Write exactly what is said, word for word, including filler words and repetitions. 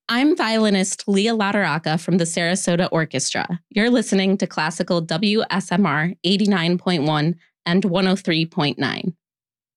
I'm violinist Leah Lauderaca from the Sarasota Orchestra. You're listening to Classical W S M R eighty-nine point one and one oh three point nine.